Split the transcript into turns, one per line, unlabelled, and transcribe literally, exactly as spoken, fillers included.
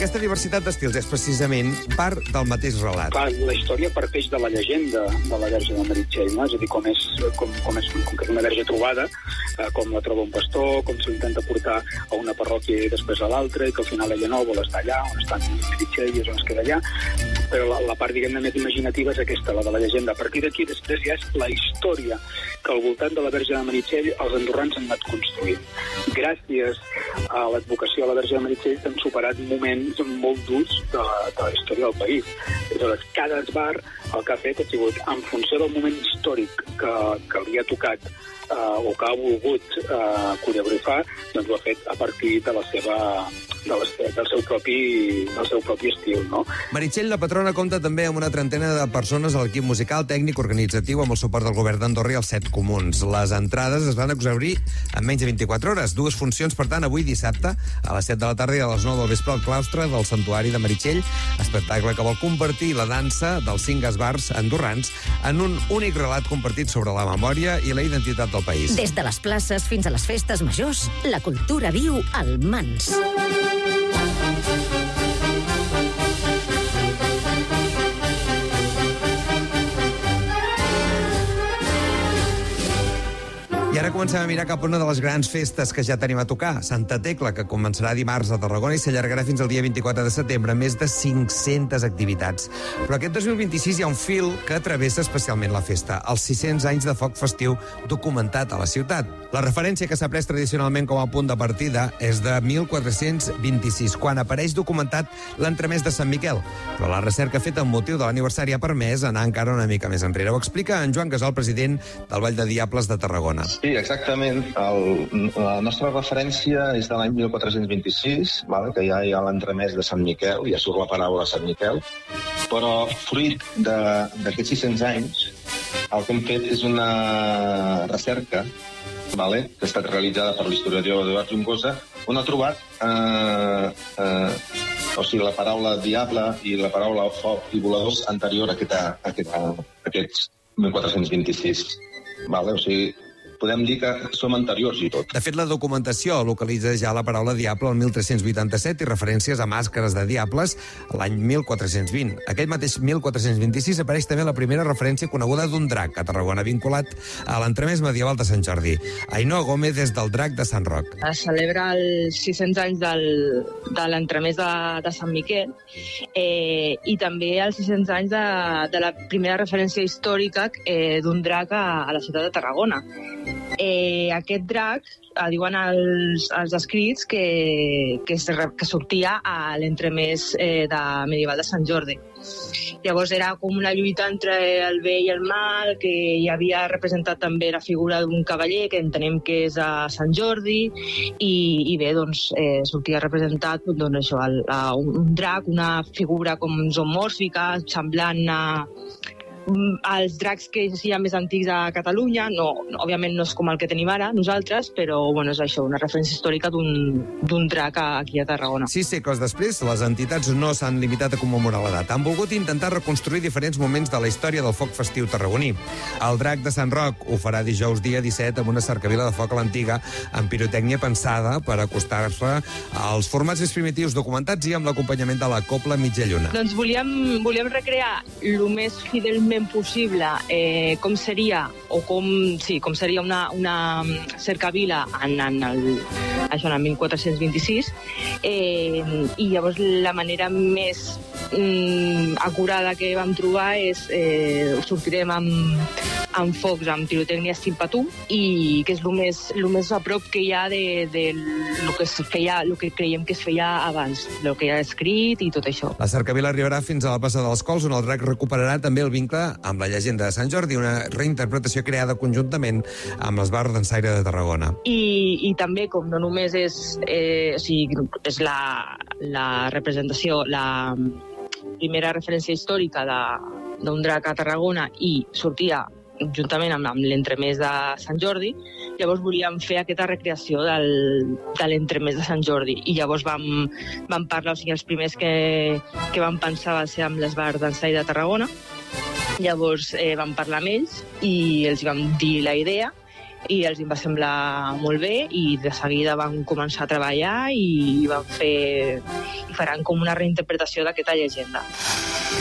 aquesta diversitat d'estils és precisament part del mateix relat.
Clar, la història parteix de la llegenda de la Verge de Meritxell, no? És a dir, com, és, com, com, és, com que és una verge trobada, eh, com la troba un pastor, com se l'intenta portar a una parròquia i després a l'altra, i que al final ella no vol estar allà, on està Meritxell i és on es queda allà. Però la, la part, diguem-ne, més imaginativa és aquesta, la de la llegenda. A partir d'aquí, després ja és la història que al voltant de la Verge de Meritxell els andorrans han anat construint. Gràcies a l'advocació a la Verge de Meritxell s'han superat moments molt durs de la, de la història del país. Aleshores, cada esbar el que ha fet ha sigut, en funció del moment històric que, que li ha tocat eh, o que ha volgut eh, coreografar, doncs ho ha fet a partir de la seva, de la, del, seu propi, del seu propi estil, no?
Meritxell, la patrona, compta també amb una trentena de persones a l'equip musical, tècnic, organitzatiu, amb el suport del govern d'Andorra i els set comuns. Les entrades es van exhaurir en menys de vint-i-quatre hores. Dues funcions, per tant, avui dissabte, a les set de la tarda i a les nou del vespre al claustre del Santuari de Meritxell, espectacle que vol convertir la dansa dels cinc esbars andorrans en un únic relat compartit sobre la memòria i la identitat del país.
Des de les places fins a les festes majors, la cultura viu al Mans.
I ara comencem a mirar cap a una de les grans festes que ja tenim a tocar, Santa Tecla, que començarà dimarts a Tarragona i s'allargarà fins al dia vint-i-quatre de setembre, més de cinc-centes activitats. Però aquest dos mil vint-i-sis hi ha un fil que travessa especialment la festa, els sis-cents anys de foc festiu documentat a la ciutat. La referència que s'ha pres tradicionalment com a punt de partida és de mil quatre-cents vint-i-sis, quan apareix documentat l'entremès de Sant Miquel. Però la recerca feta amb motiu de l'aniversari ha permès anar encara una mica més enrere. Ho explica en Joan Gasol, president del Vall de Diables de Tarragona.
Sí, exactament. El, la nostra referència és de l'any mil quatre-cents vint-i-sis, vale? Que ja hi ha l'entremès de Sant Miquel, ja surt la paraula Sant Miquel, però fruit d'aquests sis-cents anys, el que hem fet és una recerca, vale? Que ha estat realitzada per l'historiador Eduard Juncosa, on ha trobat eh, eh, o sigui, la paraula diable i la paraula foc i voladors anterior a, aquesta, a, aquesta, a aquests mil quatre-cents vint-i-sis. Vale? O sigui, podem dir que som anteriors i tot.
De fet, la documentació localitza ja la paraula diable al mil tres-cents vuitanta-set i referències a màscares de diables l'any mil quatre-cents vint. Aquell mateix mil quatre-cents vint-i-sis apareix també la primera referència coneguda d'un drac a Tarragona, vinculat a l'entremès medieval de Sant Jordi. Ainhoa Gómez és del drac de Sant Roc.
Es celebra els sis-cents anys del, de l'entremès de, de Sant Miquel eh, i també els sis-cents anys de, de la primera referència històrica eh, d'un drac a, a la ciutat de Tarragona. Eh, aquest drac, eh, diuen els, els escrits que, que, es, que sortia a l'entremès eh, de medieval de Sant Jordi. Llavors era com una lluita entre el bé i el mal, que hi havia representat també la figura d'un cavaller, que entenem que és a Sant Jordi, i, i bé, doncs, eh, sortia representat doncs, això, el, a un, un drac, una figura com zoomòrfica, semblant a els dracs que hi ha més antics a Catalunya. No, òbviament no és com el que tenim ara nosaltres, però bueno, és això, una referència històrica d'un drac aquí a Tarragona.
Sis segles després, les entitats no s'han limitat a commemorar la data. Han volgut intentar reconstruir diferents moments de la història del foc festiu tarragoní. El drac de Sant Roc ho farà dijous dia disset amb una cercavila de foc a l'antiga, amb pirotècnia pensada per acostar-se als formats més primitius documentats i amb l'acompanyament de la Cobla Mitja Lluna.
Doncs volíem, volíem recrear el més fidelment possible eh, com seria o com, sí, com seria una, una cercavila en, en el, això en el mil quatre-cents vint-i-sis eh, i llavors la manera més mm, acurada que vam trobar és eh, sortirem amb, amb focs, amb pirotècnia estil patum, i que és el més, el més a prop que hi ha de, de lo que es feia, lo que creiem que es feia abans, el que hi ha escrit i tot això.
La cercavila arribarà fins a la plaça dels Cols, on el drac recuperarà també el vincle amb la llegenda de Sant Jordi, una reinterpretació creada conjuntament amb l'Esbar d'Ensaire de Tarragona.
I, i també, com no només és, eh, o sigui, és la, la representació, la primera referència històrica d'un drac a Tarragona i sortia juntament amb, amb l'entremès de Sant Jordi, llavors volíem fer aquesta recreació del, de l'entremès de Sant Jordi. I llavors vam, vam parlar, o sigui, els primers que, que vam pensar va ser amb l'Esbar d'Ensaire de Tarragona. Llavors eh, vam parlar amb ells i els vam dir la idea i els em va semblar molt bé i de seguida van començar a treballar i van fer i faran com una reinterpretació d'aquesta llegenda.